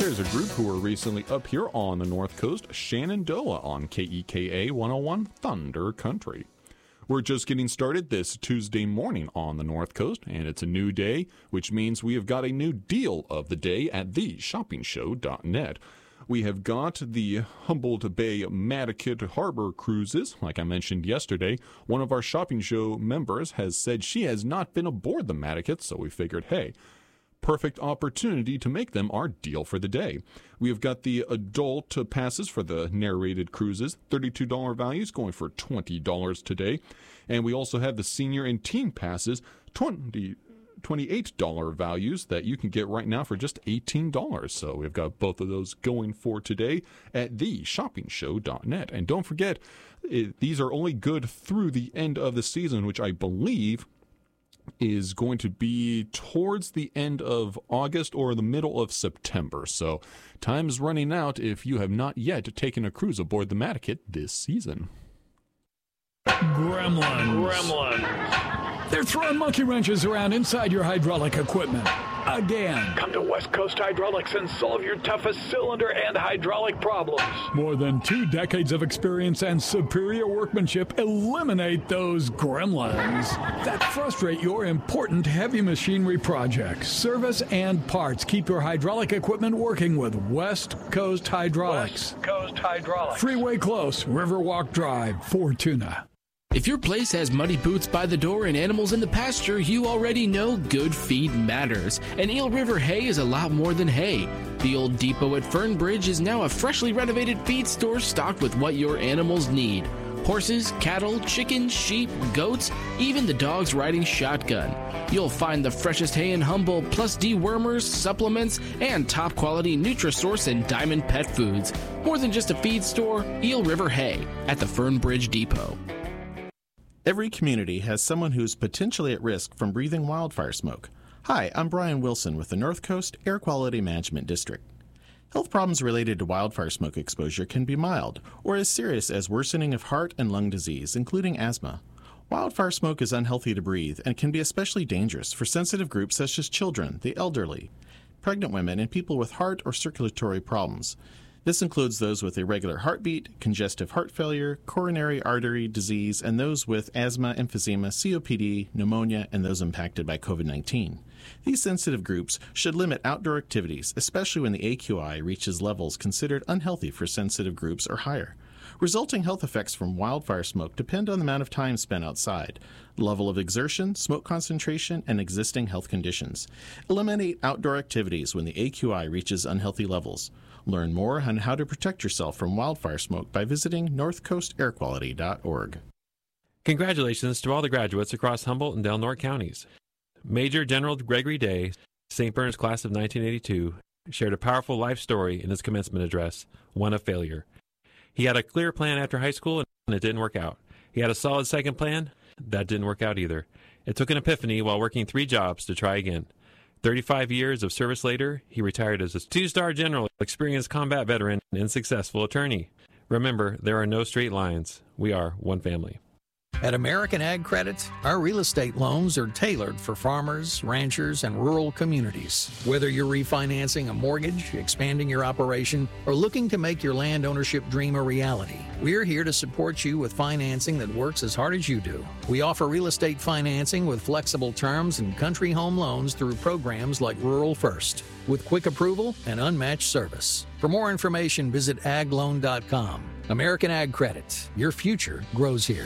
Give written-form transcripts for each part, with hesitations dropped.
There's a group who were recently up here on the North Coast, Shenandoah on KEKA 101 Thunder Country. We're just getting started this Tuesday morning on the North Coast, and it's a new day, which means we have got a new deal of the day at theshoppingshow.net. We have got the Humboldt Bay Madaket Harbor cruises. Like I mentioned yesterday, one of our Shopping Show members has said she has not been aboard the Madaket, so we figured, hey, perfect opportunity to make them our deal for the day. We have got the adult passes for the narrated cruises, $32 values going for $20 today. And we also have the senior and teen passes, $28 values that you can get right now for just $18. So we've got both of those going for today at theshoppingshow.net. And don't forget, these are only good through the end of the season, which I believe is going to be towards the end of August or the middle of September. So time is running out if you have not yet taken a cruise aboard the Madaket this season. Gremlins. They're throwing monkey wrenches around inside your hydraulic equipment. Again. Come to West Coast Hydraulics and solve your toughest cylinder and hydraulic problems. More than 2 decades of experience and superior workmanship eliminate those gremlins that frustrate your important heavy machinery projects. Service and parts keep your hydraulic equipment working with West Coast Hydraulics. West Coast Hydraulics. Freeway Close, Riverwalk Drive, Fortuna. If your place has muddy boots by the door and animals in the pasture, you already know good feed matters. And Eel River Hay is a lot more than hay. The old depot at Fernbridge is now a freshly renovated feed store stocked with what your animals need. Horses, cattle, chickens, sheep, goats, even the dogs riding shotgun. You'll find the freshest hay in Humboldt, plus dewormers, supplements, and top-quality Nutrisource and Diamond pet foods. More than just a feed store, Eel River Hay at the Fernbridge Depot. Every community has someone who's potentially at risk from breathing wildfire smoke. Hi, I'm Brian Wilson with the North Coast Air Quality Management District. Health problems related to wildfire smoke exposure can be mild or as serious as worsening of heart and lung disease, including asthma. Wildfire smoke is unhealthy to breathe and can be especially dangerous for sensitive groups such as children, the elderly, pregnant women, and people with heart or circulatory problems. This includes those with irregular heartbeat, congestive heart failure, coronary artery disease, and those with asthma, emphysema, COPD, pneumonia, and those impacted by COVID-19. These sensitive groups should limit outdoor activities, especially when the AQI reaches levels considered unhealthy for sensitive groups or higher. Resulting health effects from wildfire smoke depend on the amount of time spent outside, level of exertion, smoke concentration, and existing health conditions. Eliminate outdoor activities when the AQI reaches unhealthy levels. Learn more on how to protect yourself from wildfire smoke by visiting northcoastairquality.org. Congratulations to all the graduates across Humboldt and Del Norte counties. Major General Gregory Day, St. Bernard's class of 1982, shared a powerful life story in his commencement address, one of failure. He had a clear plan after high school, and it didn't work out. He had a solid second plan. That didn't work out either. It took an epiphany while working 3 jobs to try again. 35 years of service later, he retired as a 2-star general, experienced combat veteran, and successful attorney. Remember, there are no straight lines. We are one family. At American Ag Credit, our real estate loans are tailored for farmers, ranchers, and rural communities. Whether you're refinancing a mortgage, expanding your operation, or looking to make your land ownership dream a reality, we're here to support you with financing that works as hard as you do. We offer real estate financing with flexible terms and country home loans through programs like Rural First, with quick approval and unmatched service. For more information, visit agloan.com. American Ag Credit. Your future grows here.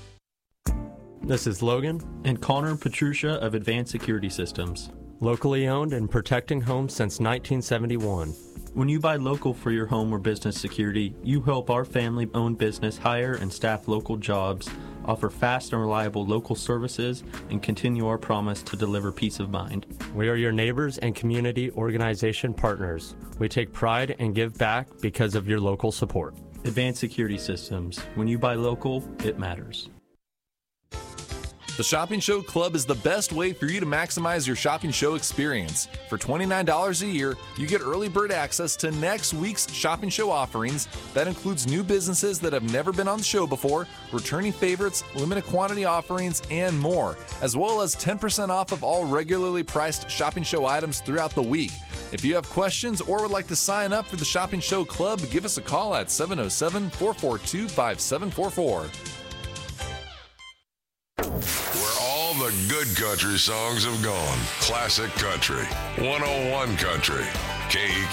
This is Logan and Connor and Patricia of Advanced Security Systems. Locally owned and protecting homes since 1971. When you buy local for your home or business security, you help our family-owned business hire and staff local jobs, offer fast and reliable local services, and continue our promise to deliver peace of mind. We are your neighbors and community organization partners. We take pride and give back because of your local support. Advanced Security Systems. When you buy local, it matters. The Shopping Show Club is the best way for you to maximize your Shopping Show experience. For $29 a year, you get early bird access to next week's Shopping Show offerings. That includes new businesses that have never been on the show before, returning favorites, limited quantity offerings, and more, as well as 10% off of all regularly priced Shopping Show items throughout the week. If you have questions or would like to sign up for the Shopping Show Club, give us a call at 707-442-5744. Where all the good country songs have gone. Classic Country. 101 Country. KEK.